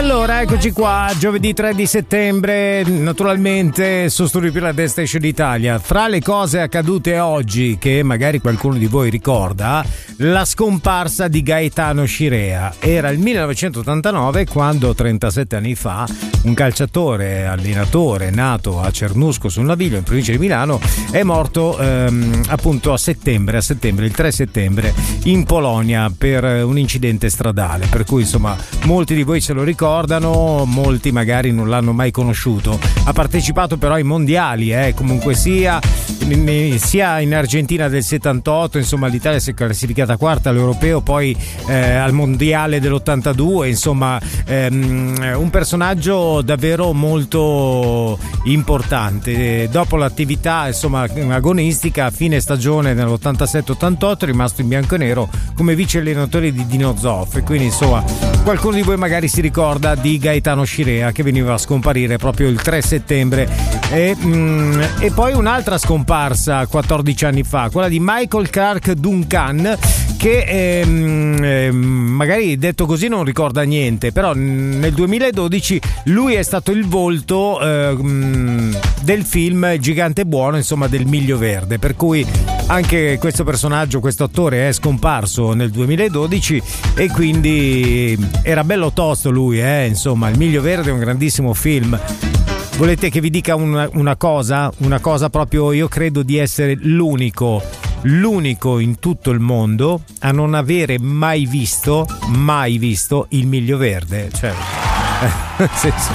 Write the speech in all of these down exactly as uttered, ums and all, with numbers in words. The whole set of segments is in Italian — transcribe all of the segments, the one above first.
Allora, eccoci qua, giovedì tre di settembre, naturalmente su Studio Più la Dance Station d'Italia. Fra le cose accadute oggi, che magari qualcuno di voi ricorda, la scomparsa di Gaetano Scirea. Era il millenovecentottantanove quando, trentasette anni fa, un calciatore, allenatore nato a Cernusco sul Naviglio, in provincia di Milano, è morto ehm, appunto a settembre, a settembre, il tre settembre, in Polonia per un incidente stradale. Per cui insomma molti di voi se lo ricordano, molti magari non l'hanno mai conosciuto. Ha partecipato però ai mondiali, eh, comunque sia, sia in Argentina del settantotto, insomma l'Italia si è classificata quarta all'europeo, poi eh, al mondiale dell'ottantadue, insomma ehm, un personaggio davvero molto importante. Dopo l'attività insomma agonistica, a fine stagione nell'ottantasette ottantotto è rimasto in bianco e nero come vice allenatore di Dino Zoff, e quindi insomma qualcuno di voi magari si ricorda di Gaetano Scirea, che veniva a scomparire proprio il tre settembre. E, mm, e poi un'altra scomparsa quattordici anni fa, quella di Michael Clark Duncan, che ehm, ehm, magari detto così non ricorda niente, però nel duemiladodici lui è stato il volto ehm, del film Gigante Buono, insomma del Miglio Verde, per cui anche questo personaggio, questo attore è scomparso nel duemiladodici, e quindi era bello tosto lui, eh? Insomma il Miglio Verde è un grandissimo film. Volete che vi dica una, una cosa? Una cosa proprio, io credo di essere l'unico l'unico in tutto il mondo a non avere mai visto mai visto il Miglio Verde, cioè sì, sì.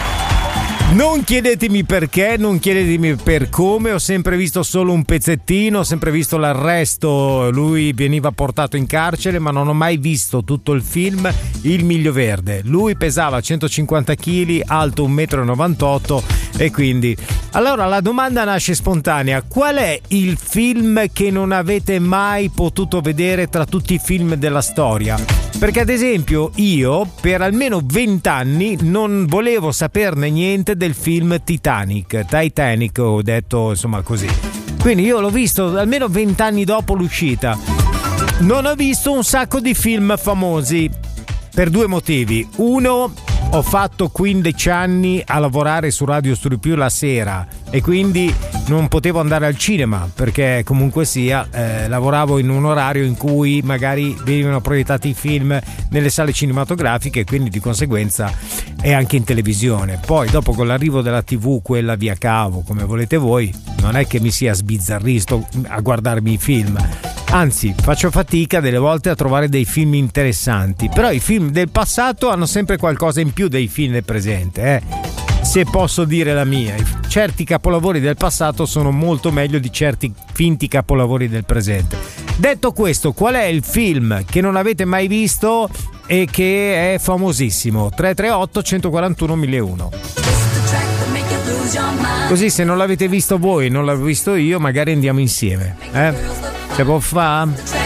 Non chiedetemi perché, non chiedetemi per come, ho sempre visto solo un pezzettino, ho sempre visto l'arresto, lui veniva portato in carcere, ma non ho mai visto tutto il film Il Miglio Verde. Lui pesava centocinquanta chili, alto un metro e novantotto, e quindi... Allora la domanda nasce spontanea: qual è il film che non avete mai potuto vedere tra tutti i film della storia? Perché ad esempio io per almeno vent'anni non volevo saperne niente del film Titanic, Titanic ho detto insomma così. Quindi io l'ho visto almeno vent'anni dopo l'uscita. Non ho visto un sacco di film famosi per due motivi. Uno, ho fatto quindici anni a lavorare su Radio Studio Più la sera e quindi non potevo andare al cinema, perché comunque sia eh, lavoravo in un orario in cui magari venivano proiettati i film nelle sale cinematografiche, e quindi di conseguenza è anche in televisione. Poi dopo, con l'arrivo della tivù, quella via cavo, come volete voi, non è che mi sia sbizzarrito a guardarmi i film, anzi faccio fatica delle volte a trovare dei film interessanti, però i film del passato hanno sempre qualcosa in più dei film del presente, eh? Se posso dire la mia. Certi capolavori del passato sono molto meglio di certi finti capolavori del presente. Detto questo, qual è il film che non avete mai visto e che è famosissimo? tre tre otto uno quattro uno uno zero uno. Così se non l'avete visto voi, non l'ho visto io, magari andiamo insieme, eh? Se può fa'?